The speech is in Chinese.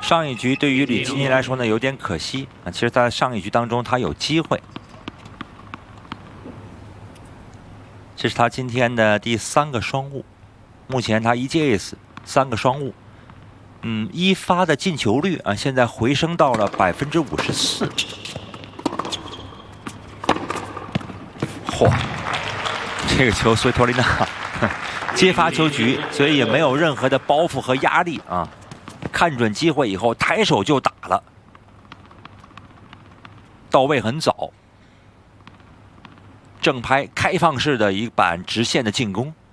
上一局对于李金妮来说呢，有点可惜啊。其实，在上一局当中，他有机会。这是他今天的第3个双误，目前他1记 ace，3个双误。一发的进球率啊，现在回升到了54%。嚯，这个球随托利纳接发球局，所以也没有任何的包袱和压力啊。看准机会以后，抬手就打了，到位很早。正拍开放式的一板直线的进攻。